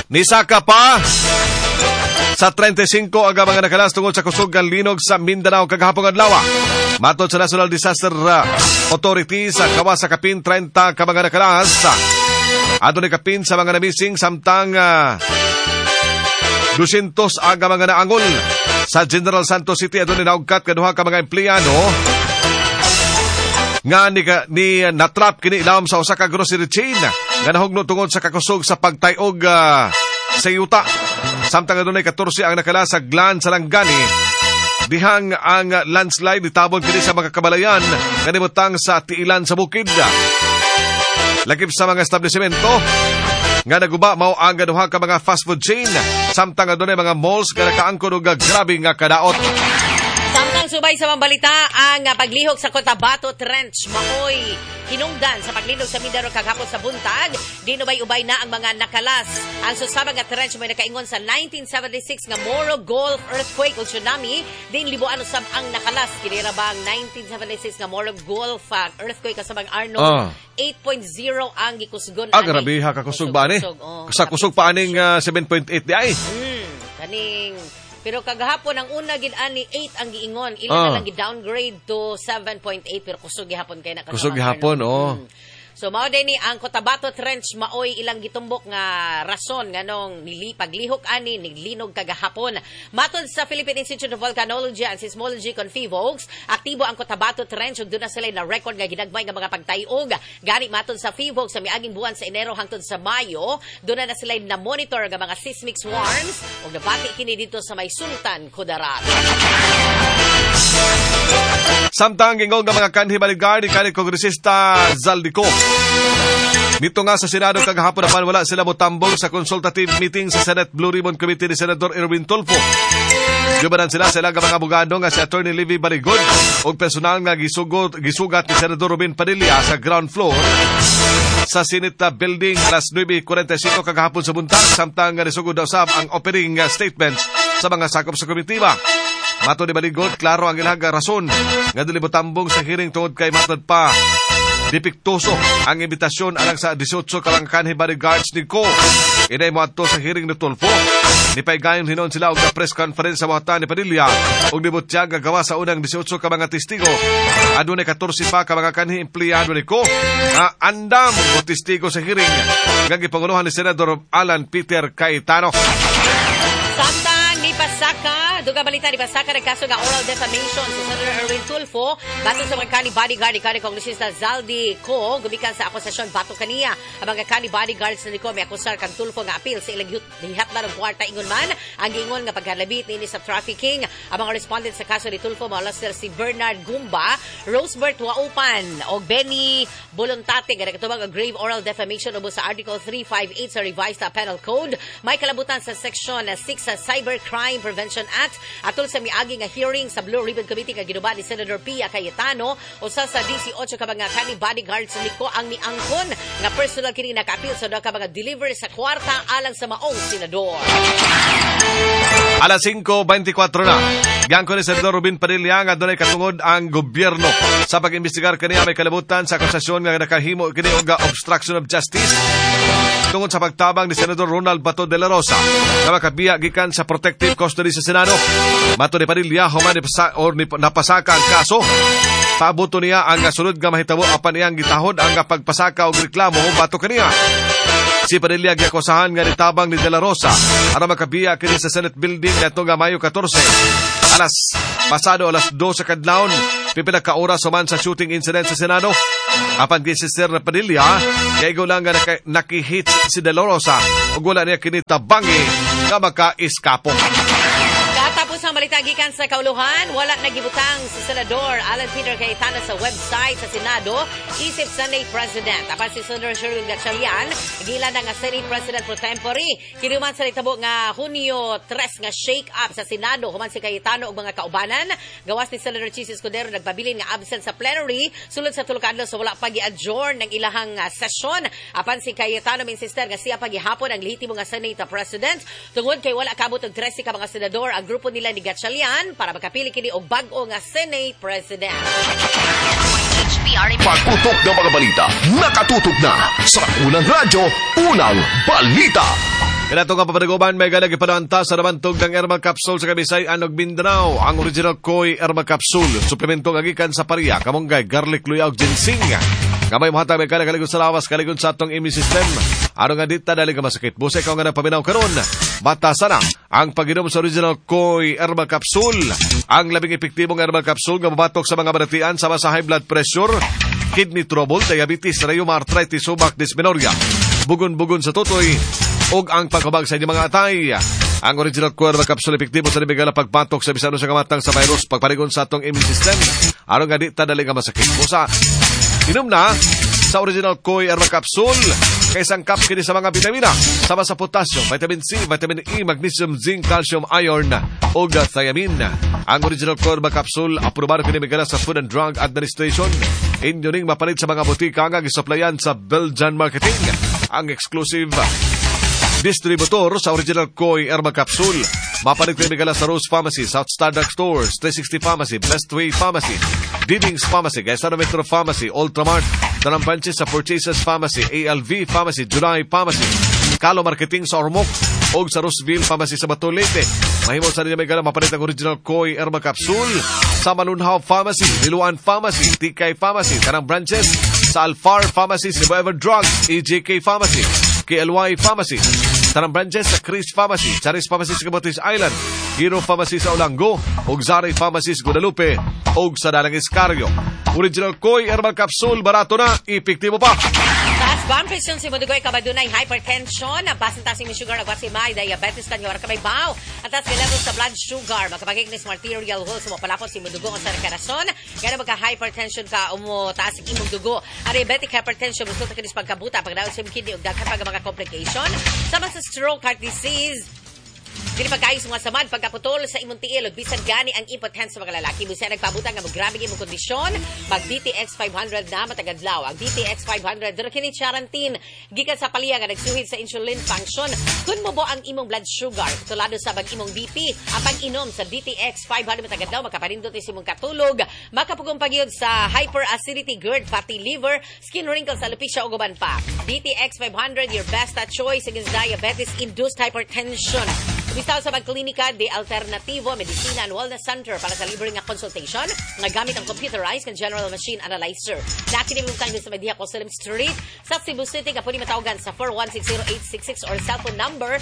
Nisaka pa sa 35 ang mga nakalas tungod sa kusog ng linog sa Mindanao kagahapon adlaw. Matod sa National Disaster Authority sa Kawas sa kapin 30 ka mga nakalas. Adto ni kapin sa mga namising samtang 200 ang mga naangol sa General Santos City. Adto ni naugkat kaduha ka mga empleyado nga ni natrap kini ilawom sa usa ka grocery chain nga nahugno tungod sa kakusog sa pagtayog sa yuta. Samtang adunay 14 ang nakala sa Glan sa Langani. Dihang ang landslide itabon kini sa mga kabalayan nga nimutang sa tiilan sa bukid. Lakip sa mga establishmento nga naguba mao ang duha ka mga fast food chain. Samtang adunay mga malls nga nakaangkon og grabe nga kadaot. Samtang subay sa mambalita ang paglihok sa Cotabato Trench maoy hinungdan sa paglihok sa Mindanao kagahapon sa buntag. Dinubay-ubay na ang mga nakalas. Ang susabang nga trench may nakaingon sa 1976 nga Moro Gulf earthquake o tsunami. Din libuan usab ang nakalas. Kinira ba ang 1976 nga Moro Gulf earthquake kasabang Arnold 8.0 ang gikusgon. Grabe ha kakusog ba ni? Sa kusog pa aning 7.8 di ay. Kaning pero kagahapon ang una gid ani 8 ang giingon. Ilan na lang gi-downgrade to 7.8 pero kusog gihapon kay nakasama. Kusog gihapon So mao din ni ang Cotabato Trench maoy ilang gitumbok nga rason nganong paglihok ani niglinog kagahapon. Matod sa Philippine Institute of Volcanology and Seismology Confivox, aktibo ang Cotabato Trench ug duna sila na record nga ginagmay nga mga pagtayog. Gani matod sa Fivox sa miaging buwan sa Enero hangtod sa Mayo, duna na sila na monitor nga mga seismic swarms ug nabati kini dito sa may Sultan Kudarat. Samtang gingong nga mga kanhi baligard ni kanhi kongresista Zaldico. Nito nga sa Senado kagahapon naman wala sila motambong sa consultative meeting sa Senate Blue Ribbon Committee ni Senador Erwin Tulfo. Gubanan sila sa ilang mga abogado nga si Attorney Livy Barigod o personal nga gisugat ni Senador Robin Padilla sa ground floor sa Senate Building alas 9:45 kagahapon sa buntag. Samtang nga nisugod daw sab ang opening statements sa mga sakop sa komitiba. Mato ni Barigod, klaro ang ilang rason nga dili motambong sa hearing tungod kay matod pa dipiktuso ang imbitasyon alang sa 18 kalangkan ni bodyguards ni Ko. Inay mo ato sa hearing ni Tulfo. Nipaygayon hinon sila og na press conference sa wata ni Padilla og nibutya gagawa sa unang 18 ka mga testigo. Adunay 14 pa ka mga kanhi empleyado ni Ko. Andam o testigo sa hearing nga gipanguluhan ni Senador Alan Peter Cayetano. Samtang ni Pasaka, duga balita ni Pasaka nagkaso nga oral defamation si Senator Erwin Tulfo bato sa mga kani bodyguard ni kani kongresista Zaldi Co gumikan sa akusasyon bato kaniya ang mga kani bodyguards ni Ko may akusar kang Tulfo nga apil sa ilang hihat na ng kwarta ingon man ang gingon nga paghalabit ni sa trafficking. Ang mga respondent sa kaso ni Tulfo mao si Bernard Gumba, Rosebert Waupan og Benny Voluntate nga nagtubag og grave oral defamation ubos sa Article 358 sa revised Penal Code. May kalabutan sa Section 6 sa Cybercrime Prevention Act atol sa miagi nga hearing sa Blue Ribbon Committee nga ginuba ni Senator Pia Cayetano usa sa 18 ka mga kani bodyguards ni Ko ang niangkon nga personal kini naka-appeal sa ka mga delivery sa kwarta alang sa maong senador. Alas 5:24 na. Gangko ni Senador Robin Padilla nga dunay katungod ang gobyerno sa pag-imbestigar kaniya may kalabutan sa akusasyon nga nakahimo kini og obstruction of justice tungod sa pagtabang ni Senador Ronald Bato de la Rosa na makabiya gikan sa protective custody sa Senado. Mato ni Padilla human napasaka ang kaso. Pabuto niya ang sunod nga mahitabo apan iyang gitahod ang pagpasaka og reklamo bato kaniya. Si Padilla giakusahan nga nitabang ni De La Rosa aron makabiya kini sa Senate Building ngadto nga Mayo 14 alas 2 sa kadlawon. Pipila ka oras human sa shooting incident sa Senado. Apan kay si Sir Padilla kay lang nga nakihit si De La Rosa ug wala niya kini tabangi nga maka-iskapo. Katapos ang balita gikan sa kauluhan, wala nagibutang si Senador Alan Peter Cayetano sa website sa Senado isip Senate President. Apan si Senador Sherwin Gatchalian gila na nga Senate President pro tempore. Kinuman sa litabo nga Hunyo 3 nga shake up sa Senado human si Cayetano ug mga kaubanan. Gawas ni Senador Chis Escudero nagpabilin nga absent sa plenary sulod sa tulo ka adlaw sa wala pa gi-adjourn ng ilahang session. Apan si Cayetano minsister nga siya pagihapon ang lehitimo nga Senate President tungod kay wala kabot og 13 ka mga senador ang grupo nila ni Gatchalian para makapili kini og bag-o nga Senate President. Pagtutok ng mga balita, nakatutok na sa Unang Radyo, Unang Balita. Kinato nga papanaguban, may galag ipananta sa namantog ng herbal capsule sa Kabisay, Anog, Mindanao. Ang original Koi herbal capsule. Suplemento nga gikan sa pariya, kamunggay, garlic, luyaw, ginseng. Kamay mo hatag may kaligon sa lawas, kaligon sa atong immune system. Ano nga dita dali ka masakit. Busay ka nga nagpaminaw karon. Batasan na ang pag-inom sa original Koi herbal capsule. Ang labing epektibong herbal capsule nga mabatok sa mga baratian sama sa high blood pressure, kidney trouble, diabetes, rheuma, arthritis, subak, dysmenorrhea, bugon-bugon sa tutoy, ug ang pagkabag sa inyong mga atay. Ang original Koi herbal capsule epektibo sa nibigala pagpatok sa bisano sa kamatang sa virus, pagparigon sa atong immune system. Ano nga dita dali ka masakit. Busa inom na sa original Koi herbal capsule kay sangkap kini sa mga vitamina sama sa potassium, vitamin C, vitamin E, magnesium, zinc, calcium, iron ug thiamine. Ang original Koi herbal capsule aprobado kini migala sa Food and Drug Administration. Inyo ning mapalit sa mga botika nga gisupplyan sa Belgian Marketing. Ang exclusive distributor sa original Koi herbal capsule. Mapalit kini migala sa Rose Pharmacy, South Star Drug Stores, 360 Pharmacy, Best Way Pharmacy, Didings Pharmacy, Gaisano Metro Pharmacy, Ultramart, Tanang Branches sa Purchases Pharmacy, ALV Pharmacy, July Pharmacy, Kalo Marketing sa Ormoc, o sa Roseville Pharmacy sa Batulete. Mahimol sa rin may gala mapalit ang original Koi herbal capsule sa Manunhaw Pharmacy, Liluan Pharmacy, Tikay Pharmacy, Tanang Branches sa Alfar Pharmacy, Cebu Ever Drugs, EJK Pharmacy, KLY Pharmacy, Tanang Branches sa Chris Pharmacy, Charis Pharmacy sa Camotes Island, Hero Pharmacy sa Olango, ug Zari Pharmacy sa Guadalupe, ug sa Dalang Iscario. Original Koi herbal capsule, barato na, epektibo pa. Taas ba ang presyon si Mudugoy kabadunay hypertension, basin tasing ni sugar, agwasi may diabetes kanyo, kamay baw, at taas level sa blood sugar, magkapagignis ng arterial wall, sumapalapos si Mudugo ang sarang karason, gana magka-hypertension ka, taas ang imong dugo, ang diabetic hypertension, resulta kinis pagkabuta, pagdaon sa kidney, ug daghan pag mga complication, sama sa stroke, heart disease, dili pagkaayos mga samad, pagkaputol sa imong tiil, ug bisan gani ang impotence sa mga lalaki. Busa nagpabutang nga magrabe imong kondisyon, mag DTX 500 na matagadlaw. Ang DTX 500 duro kini charantin gikan sa paliya nga nagsuhid sa insulin function. Kun mo bo ang imong blood sugar, tulado sa bag imong BP, ang pag-inom sa DTX 500 matagadlaw makaparindot sa imong katulog, makapugong pagyud sa hyperacidity, GERD, fatty liver, skin wrinkles, alopecia ug uban pa. DTX 500 your best choice against diabetes induced hypertension. Bistaw sa Magklinika de Alternativo Medicina and Wellness Center para sa libre nga consultation nga gamit ang computerized and general machine analyzer. Nakinimutang din sa Media Costellum Street sa Cebu City nga pwede matawagan sa 4160866 or cellphone number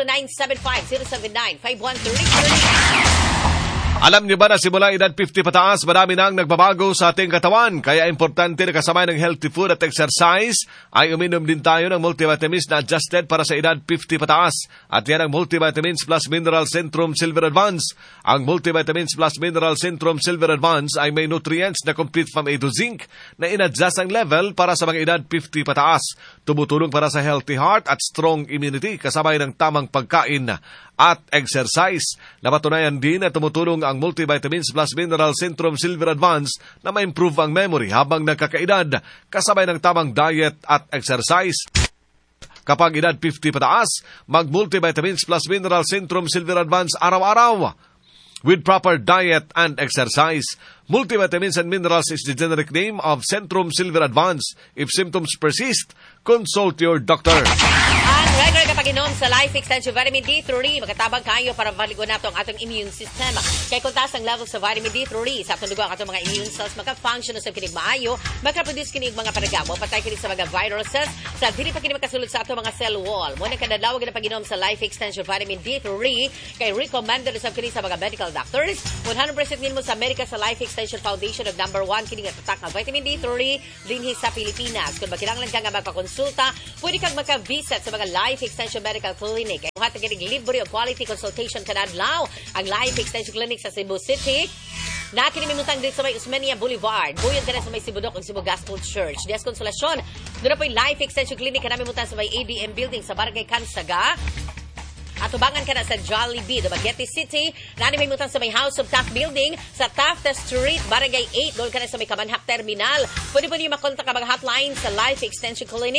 0975-079-5133. Alam niyo ba na simula edad 50 pataas, marami na ang nagbabago sa ating katawan. Kaya importante na kasama ng healthy food at exercise ay uminom din tayo ng multivitamins na adjusted para sa edad 50 pataas. At yan ang Multivitamins Plus Mineral Centrum Silver Advance. Ang Multivitamins Plus Mineral Centrum Silver Advance ay may nutrients na complete from A to Zinc na in-adjust ang level para sa mga edad 50 pataas. Tumutulong para sa healthy heart at strong immunity kasabay ng tamang pagkain at exercise. Napatunayan din na tumutulong ang Multivitamins Plus Mineral Centrum Silver Advance na ma-improve ang memory habang nagkakaedad kasabay ng tamang diet at exercise. Kapag edad 50 pataas, mag-Multivitamins Plus Mineral Centrum Silver Advance araw-araw with proper diet and exercise. Multivitamins and Minerals is the generic name of Centrum Silver Advance. If symptoms persist, consult your doctor. Ang regular kapag inom sa Life Extension Vitamin D3, magkatabang kayo para maligo nato ang atong immune system. Kaya kung taas ang level sa vitamin D3, sa atong dugo ang atong mga immune cells, magka-function sa kinig maayo, magka-produce kinig mga panagamo, patay kinig sa mga viral cells, sa dili pa kinig makasulod sa atong mga cell wall. Muna kadadlaw na pag-inom sa Life Extension Vitamin D3, kay recommended sa kinig sa mga medical doctors. 100% nimo sa America sa Life Extension Foundation of number 1 kining atatak ng vitamin D3 dinhi sa Pilipinas. Kung kinahanglan ka nga magpakonsulta, pwede kang maka-visit sa mga Life Extension Medical Clinic. Ay hatag kining libre o quality consultation kanadlaw ang Life Extension Clinic sa Cebu City. Nakinimimutang din sa may Usmania Boulevard. Buyon ka na sa may Sibudok o Cebu Gospel Church. Dias Konsolasyon. Doon na po yung Life Extension Clinic. Kanamimutan sa may ADM Building sa Barangay Kansaga. At tubangan ka na sa Jollibee, Dumaguete City. Nanimimutan sa may House of Taft Building sa Taft Street, Barangay 8. Doon ka na sa may Kamanhak Terminal. Pwede po niyo makontak ang mga hotline sa Life Extension Clinic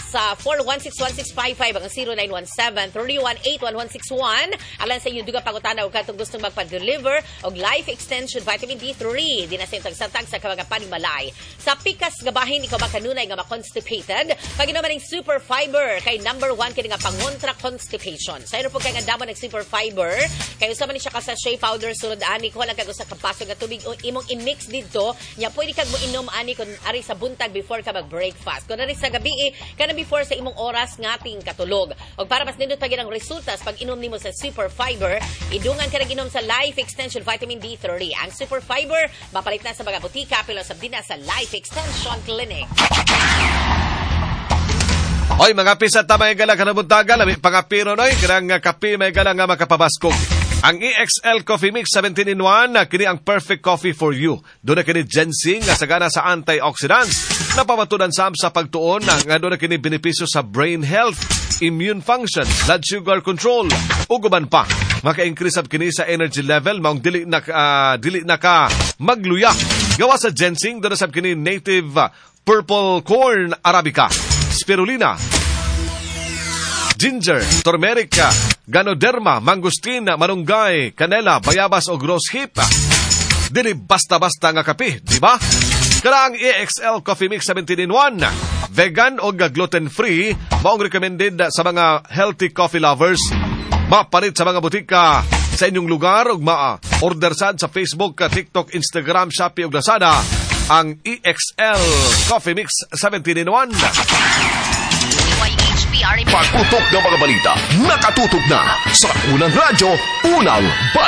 sa 416-1655 ang 0917-318-1161. Alam sa inyo, duga pangutana o katong gustong magpa-deliver og life extension vitamin D3. Di na sintag-santag sa mga panimalay. Sa pikas nga bahin, ikaw makanunay nga ma-constipated. Pag-inuman ng super fiber, kay number 1 kini nga pangontra constipation. Sa po kay nga damo ng super fiber, kay usa man ni siya ka sa shea powder sulod ani ko lang kag usa ka baso nga tubig o imong i-mix dito. Nya pwede kag mo inom ani kun ari sa buntag before ka mag-breakfast. Kun ari sa gabi kana before sa imong oras ngating katulog. Og para mas nindot pag ang resultas pag inom nimo sa super fiber, idungan ka inom sa life extension vitamin D3. Ang super fiber mapalit na sa mga butika pero sa dina sa Life Extension Clinic. Oy, mga pisat na may gala kanabuntaga, labi pangapiro noy, kirang kape may gala nga makapabaskog. Ang EXL Coffee Mix 17-in-1, kini ang perfect coffee for you. Doon na kini ginseng nga sagana sa antioxidants. Napamatunan sa pagtuon nga doon na kini benepisyo sa brain health, immune function, blood sugar control, uguban pa. Maka-increase up kini sa energy level, maong dili na ka magluya. Gawa sa ginseng, doon na sab kini native purple corn arabica, spirulina, ginger, turmeric, ganoderma, mangustin, manunggay, kanela, bayabas o rose hip. Dili basta-basta nga kape, di ba? Kaya ang EXL Coffee Mix 17-in-1, vegan o gluten-free, maong recommended sa mga healthy coffee lovers. Mapalit sa mga butika sa inyong lugar o ma-order sad sa Facebook, TikTok, Instagram, Shopee o Lazada ang EXL Coffee Mix 17-in-1. Pagputok ng mga balita, nakatutok na sa Unang Radyo, Unang Balita.